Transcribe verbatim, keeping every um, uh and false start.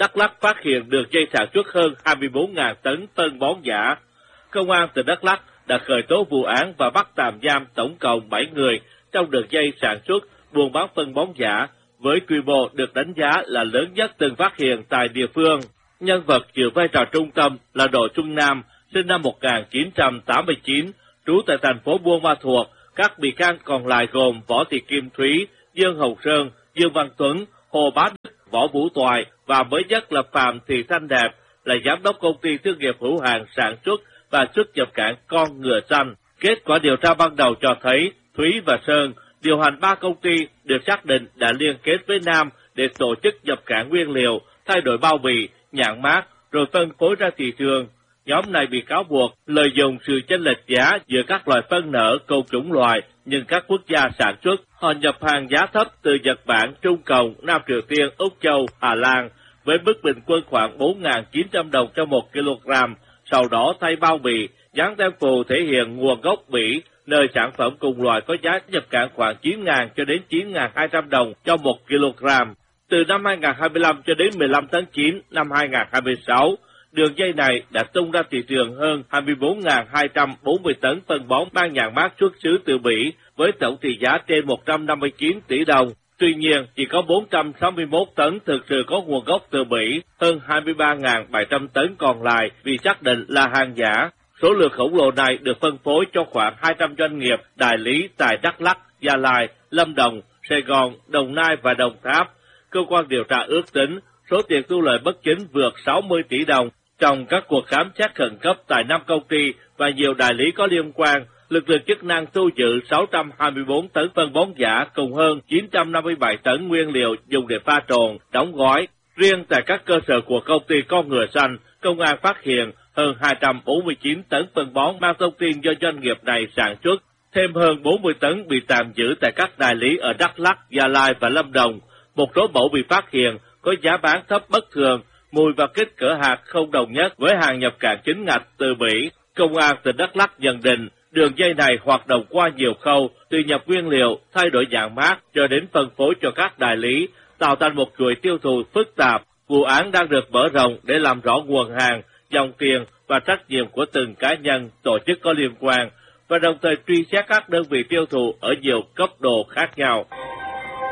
Đắk Lắk phát hiện đường dây sản xuất hơn hai mươi bốn nghìn tấn phân bón giả. Công an tỉnh Đắk Lắk đã khởi tố vụ án và bắt tạm giam tổng cộng bảy người trong đường dây sản xuất buôn bán phân bón giả với quy mô được đánh giá là lớn nhất từng phát hiện tại địa phương. Nhân vật chịu vai trò trung tâm là Đỗ Xuân Nam, sinh năm một nghìn chín trăm tám mươi chín, trú tại thành phố Buôn Ma Thuột. Các bị can còn lại gồm Võ Thị Kim Thúy, Dương Hồng Sơn, Dương Văn Tuấn, Hồ Bá Đức, Võ Vũ Toại và mới nhất là Phạm Thị Thanh Đẹp, là giám đốc công ty thương nghiệp hữu hạn sản xuất và xuất nhập cảng Con Ngựa Xanh. Kết quả điều tra ban đầu cho thấy Thúy và Sơn điều hành ba công ty được xác định đã liên kết với Nam để tổ chức nhập cảng nguyên liệu, thay đổi bao bì, nhãn mác rồi phân phối ra thị trường. Nhóm này bị cáo buộc lợi dụng sự chênh lệch giá giữa các loại phân nở cùng chủng loại nhưng các quốc gia sản xuất. Họ nhập hàng giá thấp từ Nhật Bản, Trung Cộng, Nam Triều Tiên, Úc Châu, Hà Lan với mức bình quân khoảng bốn nghìn chín trăm đồng cho một kg. Sau đó thay bao bì, dán tem phù thể hiện nguồn gốc Mỹ, nơi sản phẩm cùng loại có giá nhập cảng khoảng chín nghìn cho đến chín nghìn hai trăm đồng cho một kg. Từ năm hai nghìn không trăm hai mươi lăm cho đến mười lăm tháng chín năm hai nghìn không trăm hai mươi sáu, đường dây này đã tung ra thị trường hơn hai mươi bốn nghìn hai trăm bốn mươi tấn phân bón mang nhãn mác xuất xứ từ Mỹ với tổng trị giá trên một trăm năm mươi chín tỷ đồng. Tuy nhiên, chỉ có bốn trăm sáu mươi mốt tấn thực sự có nguồn gốc từ Mỹ, hơn hai mươi ba nghìn bảy trăm tấn còn lại bị xác định là hàng giả. Số lượng khổng lồ này được phân phối cho khoảng hai trăm doanh nghiệp đại lý tại Đắk Lắk, Gia Lai, Lâm Đồng, Sài Gòn, Đồng Nai và Đồng Tháp. Cơ quan điều tra ước tính số tiền thu lợi bất chính vượt sáu mươi tỷ đồng. Trong các cuộc khám xét khẩn cấp tại năm công ty và nhiều đại lý có liên quan, lực lượng chức năng thu giữ sáu trăm hai mươi bốn tấn phân bón giả cùng hơn chín trăm năm mươi bảy tấn nguyên liệu dùng để pha trộn, đóng gói. Riêng tại các cơ sở của công ty Con Ngựa Xanh, công an phát hiện hơn hai trăm bốn mươi chín tấn phân bón mang thông tin do doanh nghiệp này sản xuất. Thêm hơn bốn mươi tấn bị tạm giữ tại các đại lý ở Đắk Lắk, Gia Lai và Lâm Đồng. Một số mẫu bị phát hiện có giá bán thấp bất thường, mùi và kích cỡ hạt không đồng nhất với hàng nhập cảng chính ngạch từ Mỹ. Công an tỉnh Đắk Lắk nhận định đường dây này hoạt động qua nhiều khâu, từ nhập nguyên liệu, thay đổi nhãn mác cho đến phân phối cho các đại lý, tạo thành một chuỗi tiêu thụ phức tạp. Vụ án đang được mở rộng để làm rõ nguồn hàng, dòng tiền và trách nhiệm của từng cá nhân, tổ chức có liên quan và đồng thời truy xét các đơn vị tiêu thụ ở nhiều cấp độ khác nhau.